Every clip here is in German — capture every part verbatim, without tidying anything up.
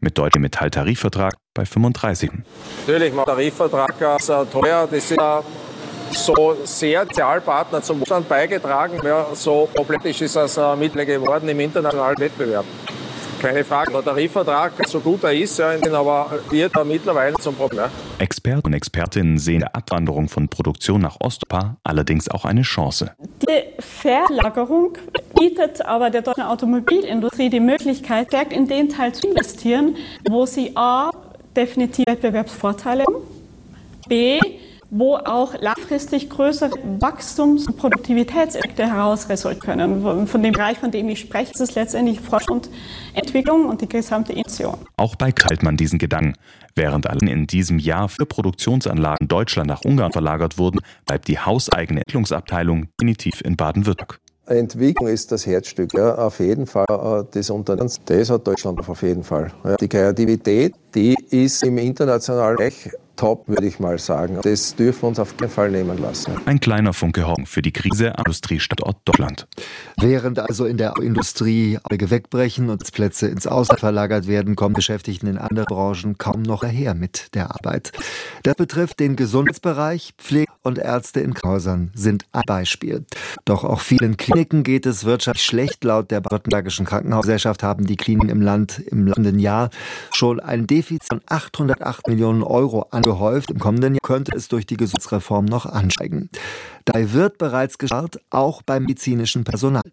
mit deutlichem Metall-Tarifvertrag bei fünfunddreißig. Natürlich, der Tarifvertrag ist teuer, das ist so sehr Sozialpartner zum Wohlstand beigetragen. Ja, so problematisch ist es mittlerweile geworden im internationalen Wettbewerb. Keine Frage, der Tarifvertrag, so gut er ist, ja, aber wird er mittlerweile zum Problem. Experten und Expertinnen sehen der Abwanderung von Produktion nach Osteuropa allerdings auch eine Chance. Die Verlagerung bietet aber der deutschen Automobilindustrie die Möglichkeit, stärkt in den Teil zu investieren, wo sie a. definitiv Wettbewerbsvorteile haben, b. wo auch langfristig größere Wachstums- und Produktivitätseffekte heraus resultieren können. Von dem Bereich, von dem ich spreche, ist es letztendlich Forschung und Entwicklung und die gesamte Innovation. Auch bei teilt man diesen Gedanken. Während allein in diesem Jahr vier Produktionsanlagen Deutschland nach Ungarn verlagert wurden, bleibt die hauseigene Entwicklungsabteilung definitiv in Baden-Württemberg. Entwicklung ist das Herzstück, ja, auf jeden Fall des Unternehmens. Das hat Deutschland auf jeden Fall. Ja. Die Kreativität, die ist im internationalen Bereich top, würde ich mal sagen. Das dürfen wir uns auf keinen Fall nehmen lassen. Ein kleiner Funke Hoffnung für die Krise am Industriestandort Deutschland. Während also in der Industrie Aufträge wegbrechen und Plätze ins Ausland verlagert werden, kommen Beschäftigten in anderen Branchen kaum noch daher mit der Arbeit. Das betrifft den Gesundheitsbereich. Pflege und Ärzte in Krankenhäusern sind ein Beispiel. Doch auch vielen Kliniken geht es wirtschaftlich schlecht. Laut der baden-württembergischen Krankenhausgesellschaft haben die Kliniken im Land im laufenden Jahr schon ein Defizit von achthundertacht Millionen Euro angehäuft. Im kommenden Jahr könnte es durch die Gesundheitsreform noch ansteigen. Dabei wird bereits gespart, auch beim medizinischen Personal.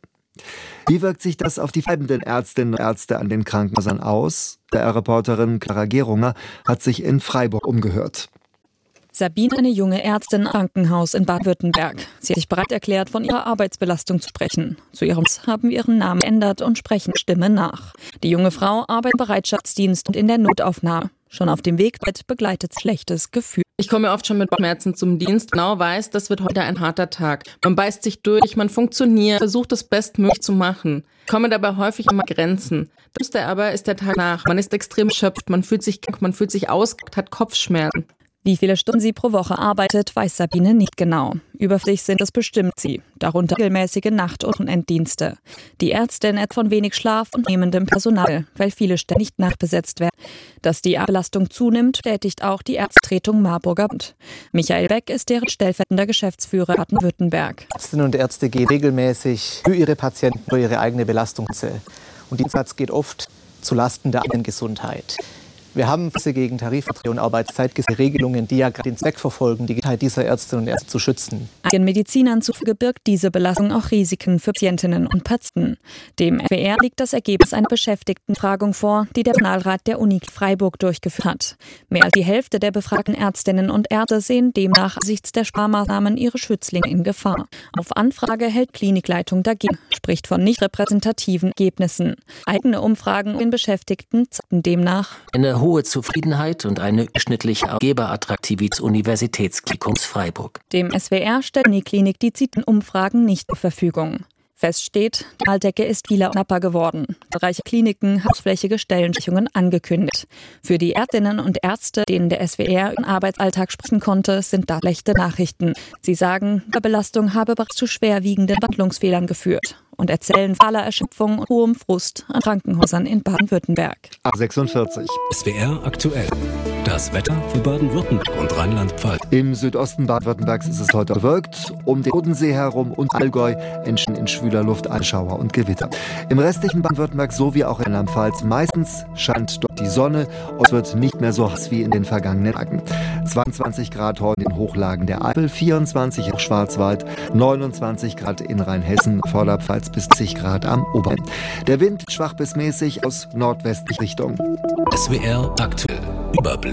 Wie wirkt sich das auf die bleibenden Ärztinnen und Ärzte an den Krankenhäusern aus? Der R Reporterin Clara Gerunger hat sich in Freiburg umgehört. Sabine, eine junge Ärztin im Krankenhaus in Baden-Württemberg. Sie hat sich bereit erklärt, von ihrer Arbeitsbelastung zu sprechen. Zu ihrem haben wir ihren Namen geändert und sprechen Stimme nach. Die junge Frau arbeitet im Bereitschaftsdienst und in der Notaufnahme. Schon auf dem Weg begleitet schlechtes Gefühl. Ich komme oft schon mit Bauchschmerzen zum Dienst. Genau weiß, das wird heute ein harter Tag. Man beißt sich durch, man funktioniert, versucht es bestmöglich zu machen. Ich komme dabei häufig an Grenzen. Das Schlimmste aber ist der Tag nach. Man ist extrem erschöpft, man fühlt sich krank, man fühlt sich ausgelaugt, hat Kopfschmerzen. Wie viele Stunden sie pro Woche arbeitet, weiß Sabine nicht genau. Überflüssig sind es bestimmt sie, darunter regelmäßige Nacht- und Wochenenddienste. Die Ärztin hat von wenig Schlaf und nehmendem Personal, weil viele Stellen nicht nachbesetzt werden. Dass die Belastung zunimmt, bestätigt auch die Ärztetretung Marburger Bund. Michael Beck ist deren stellvertretender Geschäftsführer Baden-Württemberg. Ärztinnen und Ärzte gehen regelmäßig für ihre Patienten, für ihre eigene Belastung. Und dieser Satz geht oft zulasten der eigenen Gesundheit. Wir haben gegen Tarifverträge und Arbeitszeitgesetze Regelungen, die ja gerade den Zweck verfolgen, die Gesundheit dieser Ärztinnen und Ärzte zu schützen. Den Medizinern zufolge birgt diese Belastung auch Risiken für Patientinnen und Patienten. Dem F W R liegt das Ergebnis einer Beschäftigtenbefragung vor, die der Personalrat der Uni Freiburg durchgeführt hat. Mehr als die Hälfte der befragten Ärztinnen und Ärzte sehen demnach angesichts der Sparmaßnahmen ihre Schützlinge in Gefahr. Auf Anfrage hält Klinikleitung dagegen, spricht von nicht repräsentativen Ergebnissen. Eigene Umfragen in Beschäftigten zeigten demnach eine hohe Zufriedenheit und eine durchschnittliche Arbeitgeberattraktivität des Universitätsklinikums Freiburg. Dem S W R stellt die Klinik die zitierten Umfragen nicht zur Verfügung. Fest steht, die Beihaldecke ist vieler knapper geworden. Zahlreiche Kliniken haben hausflächige Stellenstreichungen angekündigt. Für die Ärztinnen und Ärzte, denen der S W R im Arbeitsalltag sprechen konnte, sind da schlechte Nachrichten. Sie sagen, die Belastung habe bereits zu schwerwiegenden Behandlungsfehlern geführt und erzählen voller Erschöpfung und hohem Frust an Krankenhäusern in Baden-Württemberg. A sechsundvierzig. S W R aktuell. Das Wetter für Baden-Württemberg und Rheinland-Pfalz. Im Südosten Baden-Württembergs ist es heute bewölkt. Um den Bodensee herum und Allgäu entstehen in schwüler Luft Einschauer und Gewitter. Im restlichen Baden-Württemberg sowie auch in Rheinland-Pfalz meistens scheint dort die Sonne und es wird nicht mehr so heiß wie in den vergangenen Tagen. zweiundzwanzig Grad heute in den Hochlagen der Eifel, vierundzwanzig im Schwarzwald, neunundzwanzig Grad in Rheinhessen, Vorderpfalz bis zwanzig Grad am Oberrhein. Der Wind schwach bis mäßig aus nordwestlicher Richtung. S W R aktuell. Überblick.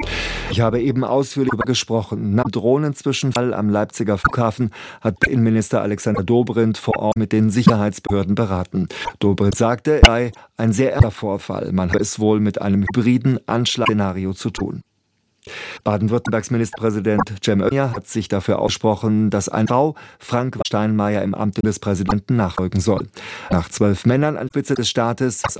Ich habe eben ausführlich darüber gesprochen. Nach dem Drohnenzwischenfall am Leipziger Flughafen hat Innenminister Alexander Dobrindt vor Ort mit den Sicherheitsbehörden beraten. Dobrindt sagte, es sei ein sehr ernster Vorfall. Man habe es wohl mit einem hybriden Anschlagsszenario zu tun. Baden-Württembergs Ministerpräsident Cem Özdemir hat sich dafür ausgesprochen, dass eine Frau, Frank Steinmeier, im Amt des Präsidenten nachfolgen soll. Nach zwölf Männern an der Spitze des Staates